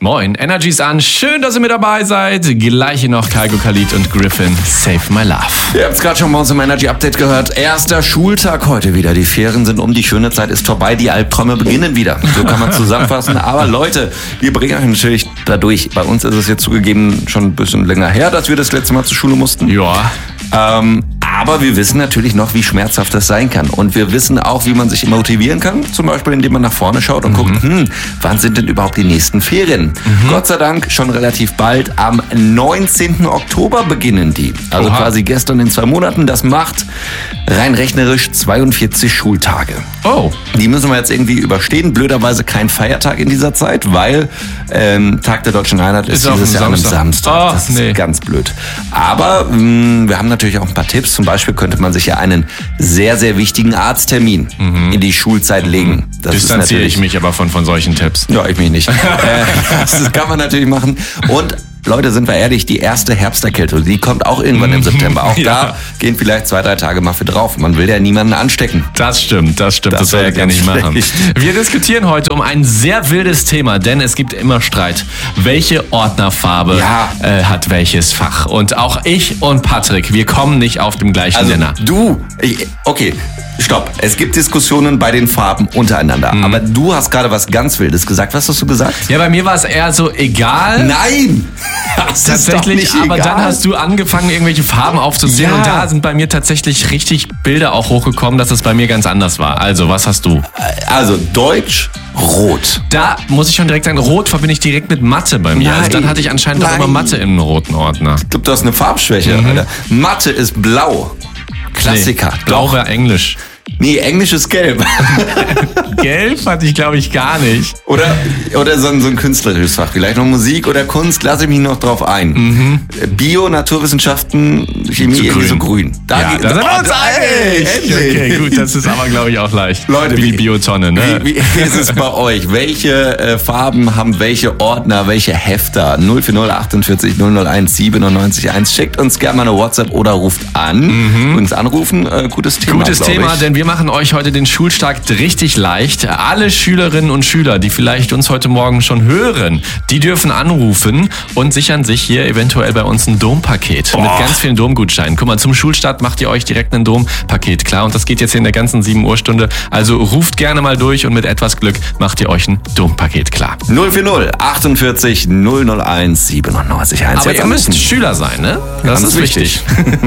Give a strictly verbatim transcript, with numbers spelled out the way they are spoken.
Moin, Energy ist an. Schön, dass ihr mit dabei seid. Gleiche noch Kygo Khalid und Griffin. Save my love. Ihr habt es gerade schon bei uns im Energy Update gehört. Erster Schultag heute wieder. Die Ferien sind um, die schöne Zeit ist vorbei, die Albträume beginnen wieder. So kann man zusammenfassen. Aber Leute, wir bringen euch natürlich dadurch. Bei uns ist es jetzt zugegeben schon ein bisschen länger her, dass wir das letzte Mal zur Schule mussten. Ja. Ähm, aber wir wissen natürlich noch, wie schmerzhaft das sein kann. Und wir wissen auch, wie man sich motivieren kann. Zum Beispiel, indem man nach vorne schaut und mhm. guckt, hm, wann sind denn überhaupt die nächsten Ferien? Mhm. Gott sei Dank schon relativ bald. Am neunzehnten Oktober beginnen die. Also Oha. quasi gestern in zwei Monaten. Das macht rein rechnerisch zweiundvierzig Schultage. Oh. Die müssen wir jetzt irgendwie überstehen. Blöderweise kein Feiertag in dieser Zeit, weil ähm, Tag der Deutschen Einheit ist, ist dieses Jahr an einem Samstag. Oh, das ist nee. ganz blöd. Aber mh, wir haben natürlich auch ein paar Tipps. Zum Beispiel könnte man sich ja einen sehr, sehr wichtigen Arzttermin mhm. in die Schulzeit legen. Das Distanziere ich mich aber von, von solchen Tipps. Ja, ich mich nicht. äh, das kann man natürlich machen. Und Leute, sind wir ehrlich, die erste Herbsterkältung, die kommt auch irgendwann im September. Auch ja. da gehen vielleicht zwei, drei Tage mal für drauf. Man will ja niemanden anstecken. Das stimmt, das stimmt. Das, das soll er gar nicht machen. Wir diskutieren heute um ein sehr wildes Thema, denn es gibt immer Streit. Welche Ordnerfarbe ja. äh, hat welches Fach? Und auch ich und Patrick, wir kommen nicht auf dem gleichen also, Nenner. Du, ich, okay. Stopp. Es gibt Diskussionen bei den Farben untereinander. Mhm. Aber du hast gerade was ganz Wildes gesagt. Was hast du gesagt? Ja, bei mir war es eher so egal. Nein! Das tatsächlich, ist doch nicht aber egal. Dann hast du angefangen, irgendwelche Farben aufzuzählen. Ja. Und da sind bei mir tatsächlich richtig Bilder auch hochgekommen, dass es bei mir ganz anders war. Also, was hast du? Also, Deutsch, Rot. Da muss ich schon direkt sagen, Rot verbinde ich direkt mit Mathe bei mir. Nein. Also dann hatte ich anscheinend auch immer Mathe im roten Ordner. Ich glaube, du hast eine Farbschwäche, mhm. Alter. Mathe ist blau. Klassiker. Nee, blau wäre Englisch. Nee, Englisch ist gelb. Gelb hatte ich, glaube ich, gar nicht. Oder, oder so, ein, so ein künstlerisches Fach. Vielleicht noch Musik oder Kunst, lasse ich mich noch drauf ein. Mhm. Bio, Naturwissenschaften, Chemie, so irgendwie grün. so grün. Da, ja, da sind wir uns einig. Okay, gut, das ist aber, glaube ich, auch leicht. Leute, wie, wie die Biotonne, ne? Wie, wie ist es bei euch? Welche äh, Farben haben welche Ordner, welche Hefter? null vier null achtundvierzig null null eins siebenundneunzig eins. Schickt uns gerne mal eine WhatsApp oder ruft an. Mhm. Übrigens anrufen, äh, gutes Thema. Gutes Thema, denn wir machen euch heute den Schulstart richtig leicht. Alle Schülerinnen und Schüler, die vielleicht uns heute Morgen schon hören, die dürfen anrufen und sichern sich hier eventuell bei uns ein Dompaket Boah. mit ganz vielen Domgutscheinen. Guck mal, zum Schulstart macht ihr euch direkt ein Dompaket klar und das geht jetzt hier in der ganzen sieben Uhr Stunde. Also ruft gerne mal durch und mit etwas Glück macht ihr euch ein Dompaket klar. null vier null achtundvierzig null null eins siebenundneunzig eins. Aber ihr müsst Schüler sein, ne? Das Ganz ist wichtig. wichtig.